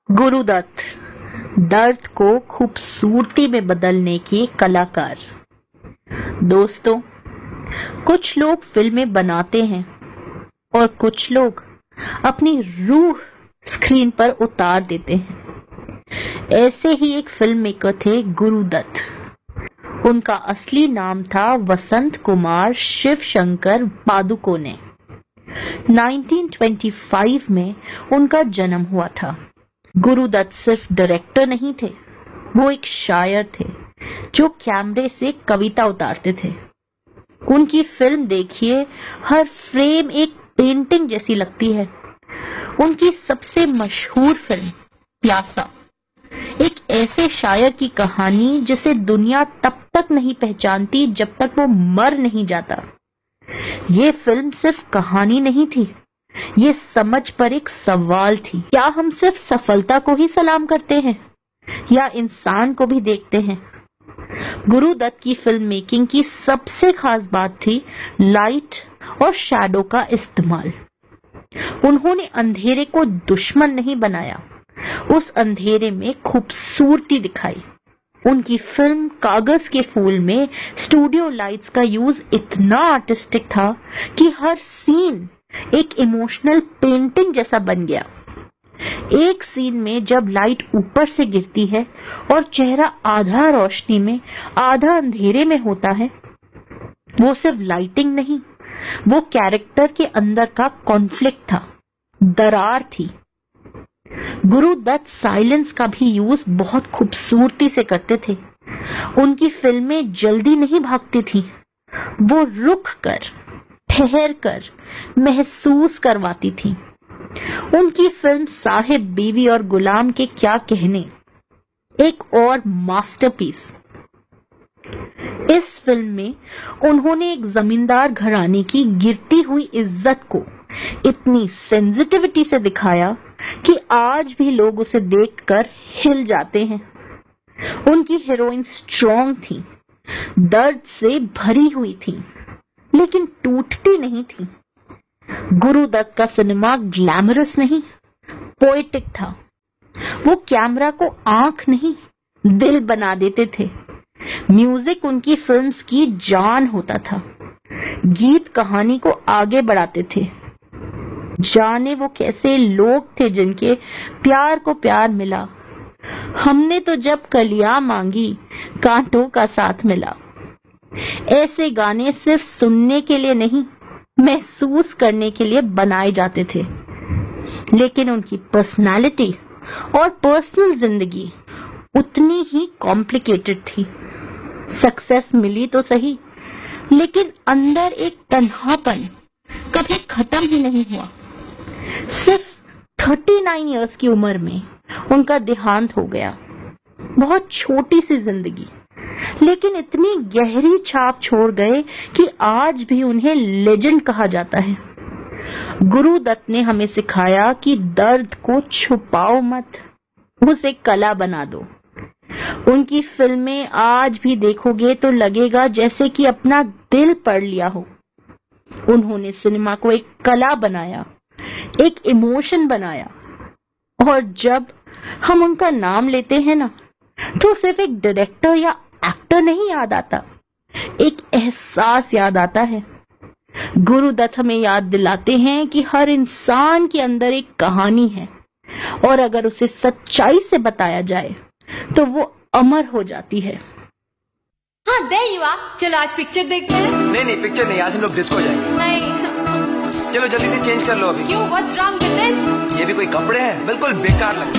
गुरुदत्त, दर्द को खूबसूरती में बदलने के कलाकार। दोस्तों, कुछ लोग फिल्में बनाते हैं और कुछ लोग अपनी रूह स्क्रीन पर उतार देते हैं। ऐसे ही एक फिल्म मेकर थे गुरुदत्त। उनका असली नाम था वसंत कुमार शिव शंकर पादुकोणे। 1925 में उनका जन्म हुआ था। गुरुदत्त सिर्फ डायरेक्टर नहीं थे, वो एक शायर थे जो कैमरे से कविता उतारते थे। उनकी फिल्म देखिए, हर फ्रेम एक पेंटिंग जैसी लगती है। उनकी सबसे मशहूर फिल्म प्यासा एक ऐसे शायर की कहानी जिसे दुनिया तब तक नहीं पहचानती जब तक वो मर नहीं जाता। ये फिल्म सिर्फ कहानी नहीं थी, ये समझ पर एक सवाल थी। क्या हम सिर्फ सफलता को ही सलाम करते हैं या इंसान को भी देखते हैं? गुरुदत्त की फिल्म मेकिंग की सबसे खास बात थी लाइट और शैडो का इस्तेमाल। उन्होंने अंधेरे को दुश्मन नहीं बनाया, उस अंधेरे में खूबसूरती दिखाई। उनकी फिल्म कागज के फूल में स्टूडियो लाइट्स का यूज इतना आर्टिस्टिक था कि हर सीन एक इमोशनल पेंटिंग जैसा बन गया। एक सीन में जब लाइट ऊपर से गिरती है और चेहरा आधा रोशनी में आधा अंधेरे में होता है, वो सिर्फ लाइटिंग नहीं, वो कैरेक्टर के अंदर का कॉन्फ्लिक्ट था, दरार थी। गुरुदत्त साइलेंस का भी यूज बहुत खूबसूरती से करते थे। उनकी फिल्में जल्दी नहीं भागती थी, वो रुक कर, ठहर कर महसूस करवाती थी। उनकी फिल्म साहिब बीवी और गुलाम के क्या कहने एक और मास्टरपीस। इस फिल्म में उन्होंने एक जमींदार घराने की गिरती हुई इज्जत को इतनी सेंसिटिविटी से दिखाया कि आज भी लोग उसे देखकर हिल जाते हैं। उनकी हीरोइन स्ट्रॉन्ग थी, दर्द से भरी हुई थी, लेकिन टूटती नहीं थी। गुरुदत्त का सिनेमा ग्लैमरस नहीं, पोएटिक था। वो कैमरा को आंख नहीं, दिल बना देते थे। म्यूजिक उनकी फिल्म्स की जान होता था। गीत कहानी को आगे बढ़ाते थे। जाने वो कैसे लोग थे जिनके प्यार को प्यार मिला। हमने तो जब कलियां मांगी कांटों का साथ मिला। ऐसे गाने सिर्फ सुनने के लिए नहीं, महसूस करने के लिए बनाए जाते थे। लेकिन उनकी पर्सनालिटी और पर्सनल जिंदगी उतनी ही कॉम्प्लिकेटेड थी। सक्सेस मिली तो सही, लेकिन अंदर एक तन्हापन कभी खत्म ही नहीं हुआ। सिर्फ 39 इयर्स की उम्र में उनका देहांत हो गया। बहुत छोटी सी जिंदगी, लेकिन इतनी गहरी छाप छोड़ गए कि आज भी उन्हें लेजेंड कहा जाता है। गुरुदत्त ने हमें सिखाया कि दर्द को छुपाओ मत, उसे कला बना दो। उनकी फिल्में आज भी देखोगे तो लगेगा जैसे कि अपना दिल पढ़ लिया हो। उन्होंने सिनेमा को एक कला बनाया, एक इमोशन बनाया। और जब हम उनका नाम लेते हैं ना, तो सिर्फ एक डायरेक्टर या एक्टर नहीं याद आता, एक एहसास याद आता है। गुरुदत्त हमें याद दिलाते हैं कि हर इंसान के अंदर एक कहानी है, और अगर उसे सच्चाई से बताया जाए तो वो अमर हो जाती है। हाँ, there you are। चलो आज पिक्चर देखते हैं। नहीं पिक्चर नहीं, आज हम लोग डिस्को जाएंगे। नहीं। चलो जल्दी से चेंज कर लो अभी। क्यों? What's wrong with this? ये भी कोई कपड़े हैं? बिल्कुल बेकार लगता है।